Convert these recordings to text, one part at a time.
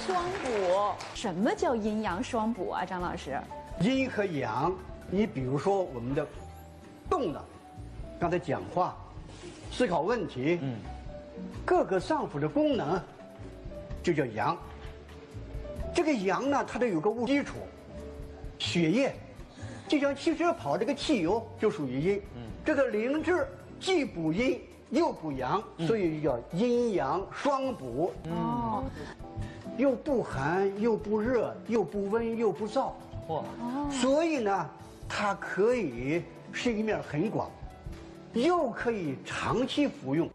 双补。什么叫阴阳双补啊，张老师？ 阴和阳，你比如说我们的动的，刚才讲话、思考问题，各个脏腑的功能就叫阳。这个阳呢，它得有个物基础，血液，就像汽车跑这个汽油就属于阴。这个灵芝既补阴又补阳，所以叫阴阳双补。 哦， 又不寒又不热又不温又不燥。哇！所以呢，它可以是一面很广，又可以长期服用。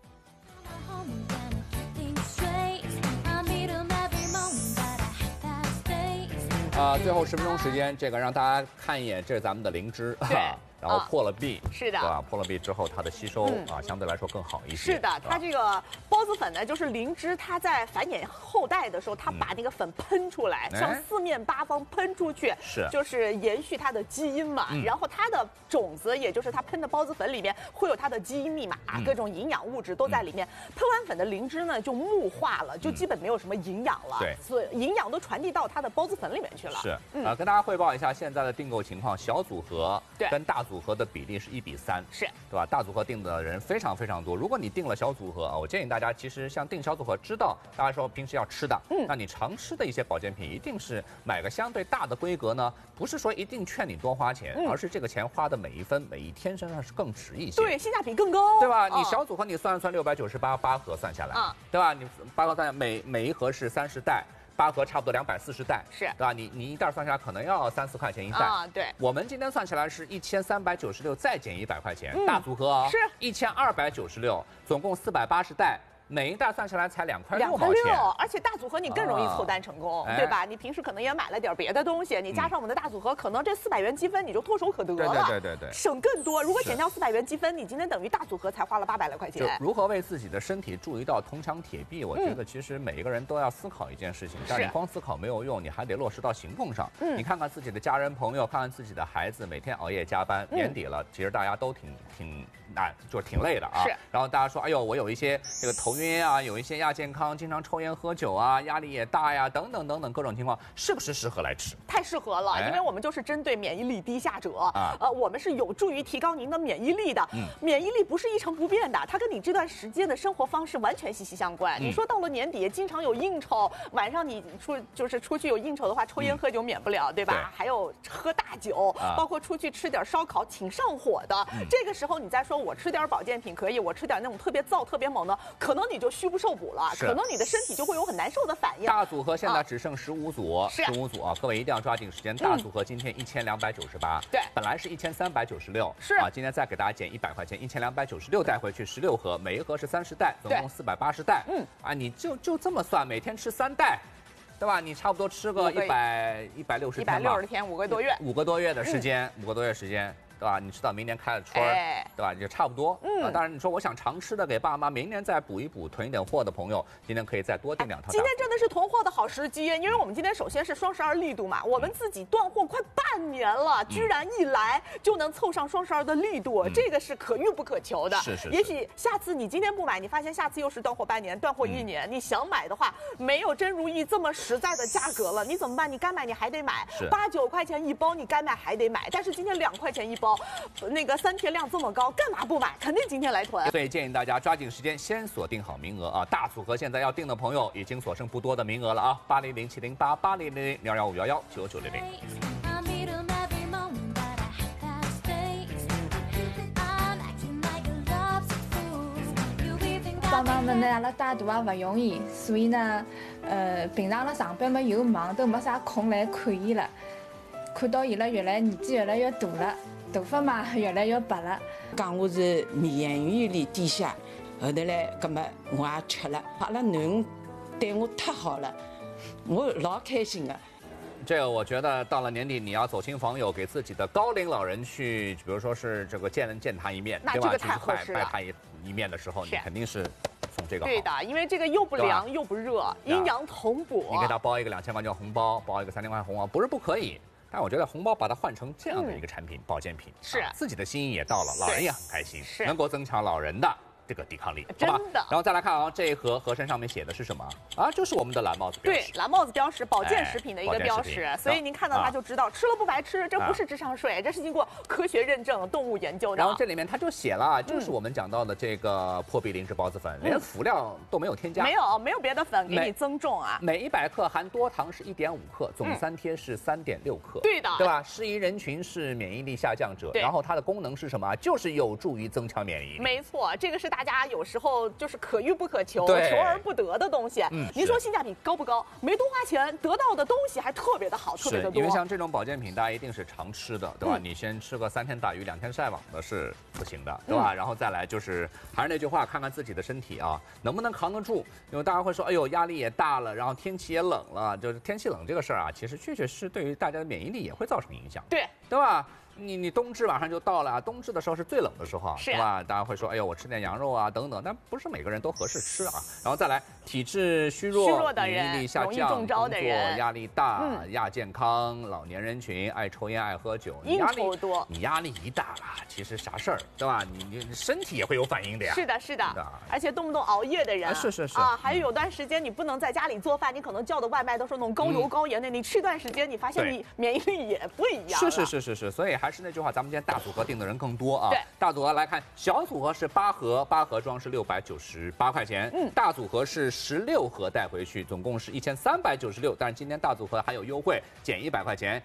最后10分钟时间，这个让大家看一眼，这是咱们的灵芝。对。然后破了壁， 是的， 对吧？破了壁之后，它的吸收相对来说更好一些。 是的，它这个孢子粉呢，就是灵芝，它在繁衍后代的时候，它把那个粉喷出来，向四面八方喷出去，就是延续它的基因嘛。然后它的种子，也就是它喷的孢子粉里面会有它的基因密码，各种营养物质都在里面。喷完粉的灵芝呢，就木化了，就基本没有什么营养了。对，所以营养都传递到它的孢子粉里面去了。 是，跟大家汇报一下现在的订购情况，小组合跟大组合的比例是1比3， 是对吧？大组合订的人非常非常多。如果你订了小组合啊，我建议大家其实像订小组合，知道大家说平时要吃的，那你常吃的一些保健品，一定是买个相对大的规格呢，不是说一定劝你多花钱，而是这个钱花的每一分每一天身上是更值一些， 对，性价比更高， 对吧？你小组合你算698，8盒算下来，对吧？你8盒算下来，每一盒是30袋。8盒差不多240袋，是对吧？你一袋算下来可能要3、4块钱一袋啊。对，我们今天算起来是1396，再减100块钱，大组合啊，是1296，总共480袋。每一袋算下来才2块6毛钱， 而且大组合你更容易凑单成功，对吧？你平时可能也买了点别的东西，你加上我们的大组合，可能这400元积分你就唾手可得了， 对， 省更多。如果减掉400元积分，你今天等于大组合才花了800来块钱。 就如何为自己的身体筑一道铜墙铁壁，我觉得其实每一个人都要思考一件事情，但是你光思考没有用，你还得落实到行动上。你看看自己的家人朋友，看看自己的孩子，每天熬夜加班，年底了，其实大家都挺就是挺累的啊。然后大家说，哎呦，我有一些这个头晕啊，有一些亚健康，经常抽烟喝酒啊，压力也大呀，等等等等各种情况，是不是适合来吃？ 太适合了，因为我们就是针对免疫力低下者，我们是有助于提高您的免疫力的。免疫力不是一成不变的，它跟你这段时间的生活方式完全息息相关。你说到了年底，经常有应酬，晚上你出去有应酬的话，抽烟喝酒免不了，对吧？还有喝大酒，包括出去吃点烧烤，挺上火的。这个时候你再说我吃点保健品可以，我吃点那种特别燥、特别猛的，可能你就虚不受补了，可能你的身体就会有很难受的反应。 大组合现在只剩15组，15组啊，各位一定要抓紧时间。大组合今天1298，对，本来是1396，是啊，今天再给大家减100块钱，1296带回去16盒，每一盒是30袋，总共480袋。你就这么算，每天吃3袋。对吧？你差不多吃个160天吧，160 天，5个多月 ，5个多月的时间，5个多月时间。对吧？你吃到明年开了春儿，对吧？就差不多。当然你说我想常吃的，给爸妈明年再补一补，囤一点货的朋友，今天可以再多订2套。 今天真的是囤货的好时机，因为我们今天首先是双12力度嘛，我们自己断货快半年了，居然一来就能凑上双12的力度，这个是可遇不可求的。 是。 也许下次你今天不买，你发现下次又是断货半年、断货1年，你想买的话，没有真如意这么实在的价格了，你怎么办？你该买你还得买，8、9块钱一包，你该买还得买。但是今天2块钱一包。那个3天量这么高，干嘛不买？肯定今天来囤。 所以建议大家抓紧时间，先锁定好名额啊！大组合现在要订的朋友已经所剩不多的名额了啊！800-708-8000-1151-9900。 帮忙们呢，阿拉带大也不容易，所以呢，平常了上班嘛又忙，都没啥空来看伊了。看到伊拉年纪越来越大了，头发嘛越来越白了。 讲我是免疫力低下，后头来，葛么我也吃了。阿拉囡恩对我太好了，我老开心的。 这个我觉得到了年底，你要走亲访友，给自己的高龄老人去，比如说是这个见他一面，对吧？ 太合适了。 拜他一面的时候，你肯定是送这个好。 对的，因为这个又不凉又不热，阴阳同补。 你给他包一个2000块钱红包，包一个3000块红包，不是不可以。但我觉得红包把它换成这样的一个产品，保健品，是自己的心意也到了，老人也很开心，能够增强老人的这个抵抗力， 真好吧？ 的。 然后再来看啊，这一盒盒身上面写的是什么啊？就是我们的蓝帽子标识。 对，蓝帽子标识，保健食品的一个标识，所以您看到它就知道吃了不白吃，这不是智商税，这是经过科学认证、动物研究的。 然后这里面它就写了，就是我们讲到的这个破壁灵芝孢子粉，连辅料都没有添加， 没有别的粉给你增重啊。 每100克含多糖是1.5克，总3贴是3.6克， 对的， 对吧？适宜人群是免疫力下降者，然后它的功能是什么？就是有助于增强免疫力。 没错，这个是大家有时候就是可遇不可求、求而不得的东西。您说性价比高不高？没多花钱，得到的东西还特别的好，特别的多。 因为像这种保健品，大家一定是常吃的，对吧？你先吃个3天打鱼2天晒网的是不行的，对吧？然后再来就是还是那句话，看看自己的身体啊，能不能扛得住。因为大家会说，哎呦，压力也大了，然后天气也冷了，就是天气冷这个事儿啊，其实确确实对于大家的免疫力也会造成影响，对吧？你冬至马上就到了，冬至的时候是最冷的时候，是吧？大家会说，哎呦，我吃点羊肉啊等等，但不是每个人都合适吃啊。然后再来，体质虚弱的人、免疫力下降、 容易中招的人、 压力大、亚健康、老年人群、爱抽烟、爱喝酒， 应酬多， 你压力一大了，其实啥事儿，对吧？你身体也会有反应的呀。 是的，而且动不动熬夜的人， 是啊，还有段时间你不能在家里做饭，你可能叫的外卖都是那种高油高盐的，你吃一段时间，你发现你免疫力也不一样。 是，所以还是那句话，咱们今天大组合定的人更多啊。 对， 大组合来看，小组合是8盒，8盒装是698块钱。大组合是16盒带回去，总共是1396。但是今天大组合还有优惠，减100块钱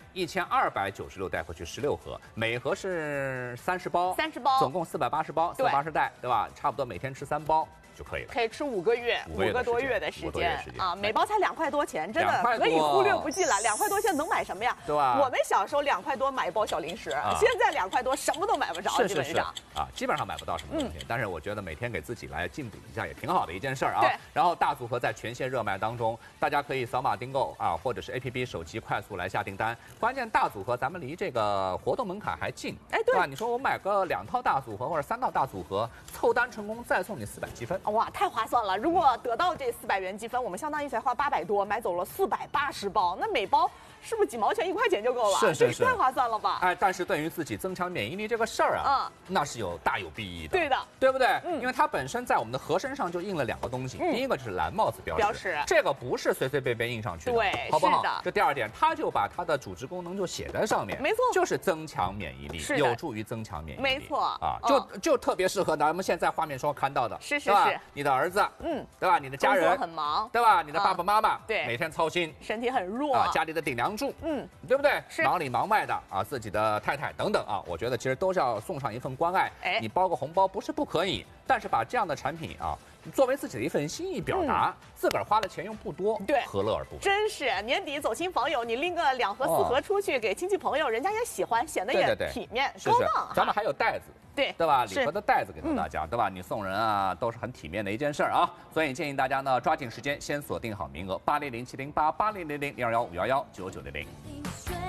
，1296带回去16盒，每盒是30包 ，30包， 总共480包，480袋，对吧？差不多每天吃3包。就可以了， 可以吃5个月，5个多月的时间啊！每包才2块多钱，真的可以忽略不计了。2块多现在能买什么呀？ 对吧？ 我们小时候2块多买一包小零食，现在2块多什么都买不着，基本上啊，基本上买不到什么东西。但是我觉得每天给自己来进补一下也挺好的一件事儿啊。 对。 然后大组合在全线热卖当中，大家可以扫码订购啊，或者是 APP 手机快速来下订单。关键大组合咱们离这个活动门槛还近， 哎，对吧？你说我买个2套大组合或者3套大组合，凑单成功再送你400积分， 哇，太划算了！如果得到这400元积分，我们相当于才花800多买走了480包，那每包是不是几毛钱1块钱就够了？ 是， 太划算了吧？ 哎，但是对于自己增强免疫力这个事儿啊，那是大有裨益的。 对的， 对不对？因为它本身在我们的盒身上就印了2个东西，第一个就是蓝帽子标识，这个不是随随便便印上去的， 对， 好不好？ 是的。 这第2点，它就把它的主治功能就写在上面， 没错， 就是增强免疫力，有助于增强免疫力， 没错啊，就特别适合咱们现在画面上看到的， 是， 你的儿子，对吧？你的家人工作很忙， 对吧？你的爸爸妈妈， 对， 每天操心， 身体很弱啊，家里的顶梁柱，对不对？ 是忙里忙外的啊，自己的太太等等啊，我觉得其实都是要送上一份关爱。哎，你包个红包不是不可以，但是把这样的产品啊，作为自己的一份心意表达，自个儿花的钱又不多， 对， 何乐而不为？ 真是年底走亲访友，你拎个2盒4盒出去给亲戚朋友，人家也喜欢，显得也体面高档。 咱们还有袋子。对吧？礼盒的袋子给到大家，对吧？你送人啊，都是很体面的一件事儿啊。所以建议大家呢，抓紧时间，先锁定好名额，80070880000215119960。